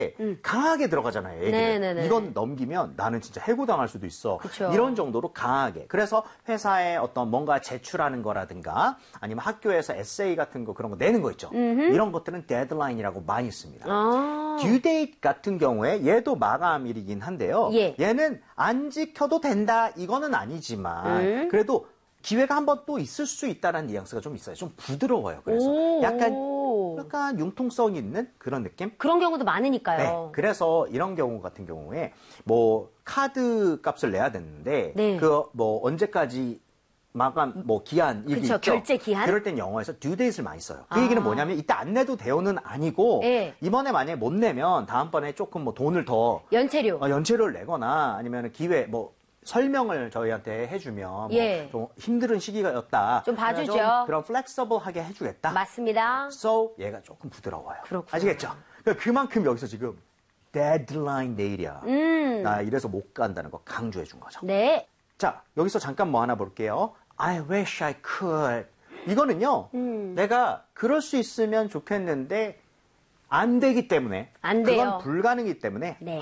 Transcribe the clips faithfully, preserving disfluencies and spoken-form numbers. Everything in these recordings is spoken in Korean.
음. 강하게 들어가잖아요. 얘기를. 네네네. 이건 넘기면 나는 진짜 해고당할 수도 있어. 그쵸. 이런 정도로 강하게. 그래서 회사에 어떤 뭔가 제출하는 거라든가 아니면 학교에서 에세이 같은 거 그런 거 내는 거 있죠. 음흠. 이런 것들은 데드라인이라고 많이 씁니다. 아. 듀데이트 같은 경우에 얘도 마감일이긴 한데요. 예. 얘는 안 지켜도 된다 이거는 아니지만 음. 그래도 기회가 한 번 또 있을 수 있다는 뉘앙스가 좀 있어요. 좀 부드러워요. 그래서 오. 약간 약간 융통성 있는 그런 느낌? 그런 경우도 많으니까요. 네. 그래서 이런 경우 같은 경우에 뭐 카드 값을 내야 되는데 네. 그 뭐 언제까지 마감 뭐 기한 이게 그쵸, 있죠. 결제 기한? 그럴 땐 영어에서 due date을 많이 써요. 그 아. 얘기는 뭐냐면 이때 안 내도 돼요는 아니고 네. 이번에 만약에 못 내면 다음번에 조금 뭐 돈을 더 연체료. 어, 연체료를 내거나 아니면 기회 뭐 설명을 저희한테 해주면 예. 뭐 좀 힘든 시기였다. 좀 봐주죠. 좀 그런 플렉서블하게 해주겠다. 맞습니다. So 얘가 조금 부드러워요. 그렇구나. 아시겠죠? 그러니까 그만큼 여기서 지금 데드라인 데이야. 음. 나 이래서 못 간다는 거 강조해 준 거죠. 네. 자, 여기서 잠깐 뭐 하나 볼게요. I wish I could. 이거는요. 음. 내가 그럴 수 있으면 좋겠는데 안 되기 때문에 안 돼요. 그건 불가능이기 때문에 네.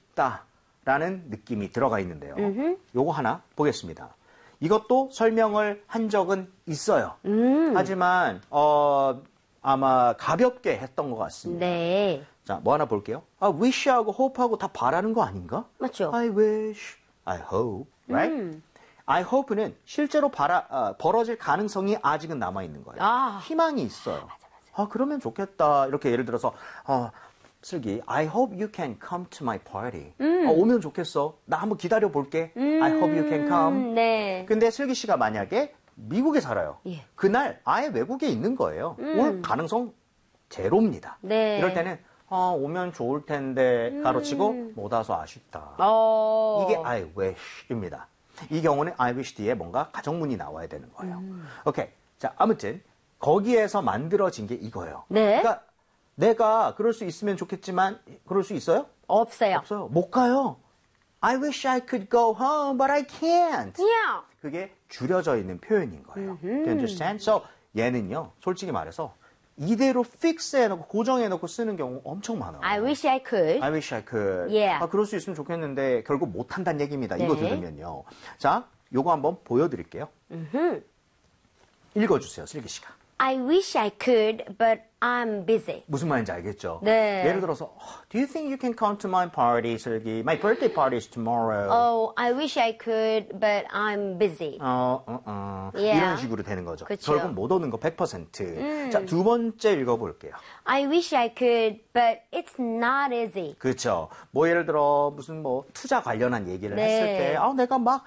아쉽다라는 느낌이 들어가 있는데요. 음흠. 요거 하나 보겠습니다. 이것도 설명을 한 적은 있어요. 음. 하지만 어, 아마 가볍게 했던 것 같습니다. 네. 자, 뭐 하나 볼게요. 아, wish하고 hope하고 다 바라는 거 아닌가? 맞죠. I wish, I hope, right? 음. I hope는 실제로 바라, 아, 벌어질 가능성이 아직은 남아 있는 거예요. 아. 희망이 있어요. 아, 그러면 좋겠다. 이렇게 예를 들어서 어, 슬기, I hope you can come to my party. 음. 어, 오면 좋겠어. 나 한번 기다려 볼게. I hope you can come. 음, 네. 근데 슬기 씨가 만약에 미국에 살아요. 예. 그날 아예 외국에 있는 거예요. 음. 올 가능성 제로입니다. 네. 이럴 때는 아, 오면 좋을 텐데 음. 가로치고 못 와서 아쉽다. 어. 이게 I wish입니다. 이 경우는 I wish 뒤에 뭔가 가정문이 나와야 되는 거예요. 음. 오케이. 자, 아무튼 거기에서 만들어진 게 이거예요. 네. 그러니까 내가 그럴 수 있으면 좋겠지만 그럴 수 있어요? 없어요. 없어요. 못 가요. I wish I could go home, but I can't. Yeah. 그게 줄여져 있는 표현인 거예요. Do you understand? So 얘는요, 솔직히 말해서 이대로 fix 해놓고 고정해놓고 쓰는 경우 엄청 많아요. I wish I could. I wish I could. Yeah. 아, 그럴 수 있으면 좋겠는데 결국 못한다는 얘기입니다. 네. 이거 들으면요. 자, 요거 한번 보여드릴게요. 음흠. 읽어주세요, 슬기 씨가. I wish I could, but I'm busy. 무슨 말인지 알겠죠? 네. 예를 들어서 Do you think you can come to my party, 슬기? My birthday party is tomorrow. Oh, I wish I could, but I'm busy. 어, 어, 어. Yeah. 이런 식으로 되는 거죠. 그쵸. 결국 못 오는 거 백 퍼센트. 자, 두 번째 읽어볼게요. I wish I could, but it's not easy. 그렇죠. 뭐 예를 들어 무슨 뭐 투자 관련한 얘기를 네. 했을 때, 아, 내가 막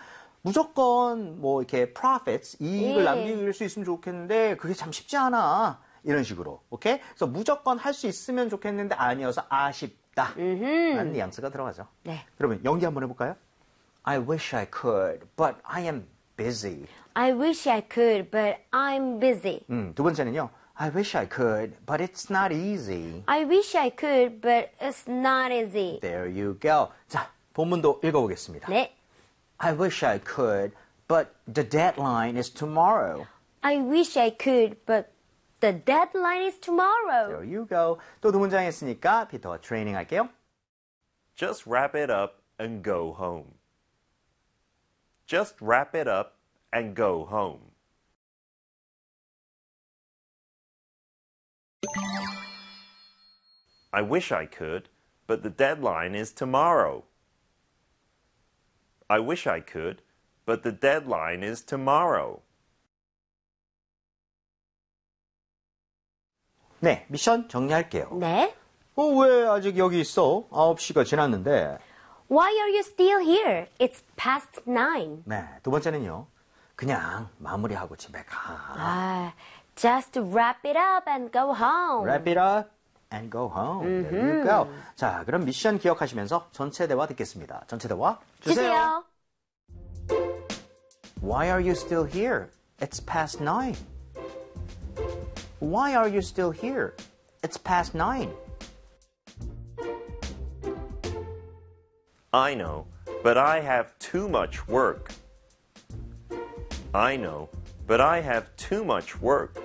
무조건 뭐 이렇게 profits 이익을 예. 남길 수 있으면 좋겠는데 그게 참 쉽지 않아. 이런 식으로. 오케이? 그래서 무조건 할 수 있으면 좋겠는데 아니어서 아쉽다. 라는 뉘앙스가 들어가죠. 네. 그러면 연기 한번 해볼까요? I wish I could, but I am busy. I wish I could, but I'm busy. 음, 두 번째는요. I wish I could, but it's not easy. I wish I could, but it's not easy. There you go. 자, 본문도 읽어보겠습니다. 네. I wish I could, but the deadline is tomorrow. I wish I could, but the deadline is tomorrow. There you go. 또 두 문장 했으니까 피터가 트레이닝 할게요. Just wrap it up and go home. Just wrap it up and go home. I wish I could, but the deadline is tomorrow. I wish I could, but the deadline is tomorrow. 네, 미션 정리할게요. 네. 어, 왜 아직 여기 있어? 아홉 시가 지났는데. Why are you still here? It's past nine. 네, 두 번째는요. 그냥 마무리하고 집에 가. Ah, just wrap it up and go home. Wrap it up and go home. There you go. 자, 그럼 미션 기억하시면서 전체 대화 듣겠습니다. 전체 대화 주세요. 주세요. Why are you still here? It's past nine. Why are you still here? It's past nine. I know, but I have too much work. I know, but I have too much work.